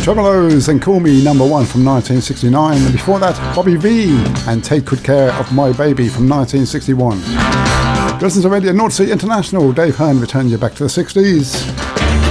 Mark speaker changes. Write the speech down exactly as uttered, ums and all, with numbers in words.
Speaker 1: Tremolos and Call Me Number One from nineteen sixty-nine, and before that Bobby V and Take Good Care of My Baby from nineteen sixty-one. Listen to Radio North Sea International. Dave Hearn returning you back to the sixties.